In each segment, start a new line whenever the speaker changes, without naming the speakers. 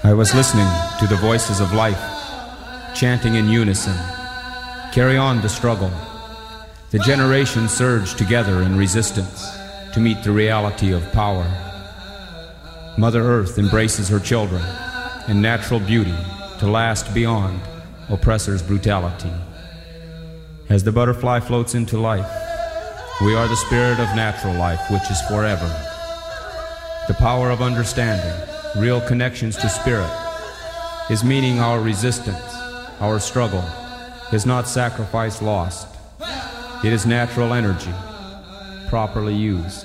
I was listening to the voices of life, chanting in unison. Carry on the struggle. The generations surge together in resistance to meet the reality of power. Mother Earth embraces her children in natural beauty to last beyond oppressors' brutality. As the butterfly floats into life, we are the spirit of natural life, which is forever. The power of understanding, real connections to spirit, is meaning our resistance, our struggle, is not sacrifice lost. It is natural energy, properly used.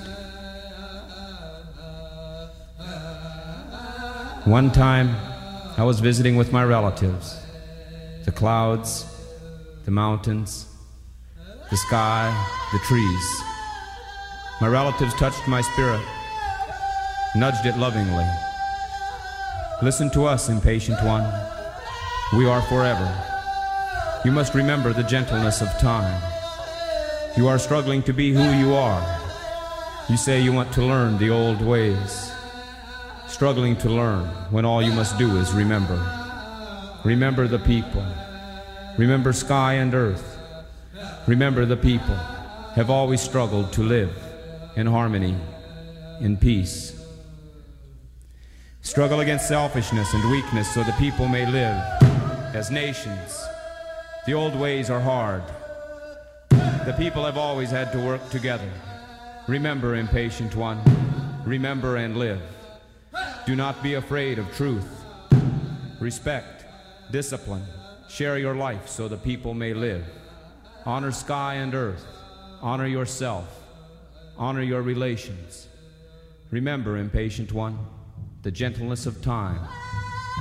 One time, I was visiting with my relatives. The clouds, the mountains, the sky, the trees. My relatives touched my spirit, nudged it lovingly. Listen to us, impatient one. We are forever. You must remember the gentleness of time. You are struggling to be who you are. You say you want to learn the old ways. Struggling to learn when all you must do is remember. Remember the people. Remember sky and earth. Remember the people have always struggled to live in harmony, in peace. Struggle against selfishness and weakness so the people may live as nations. The old ways are hard. The people have always had to work together. Remember, impatient one. Remember and live. Do not be afraid of truth. Respect, discipline, share your life so the people may live. Honor sky and earth. Honor yourself. Honor your relations. Remember, impatient one, the gentleness of time.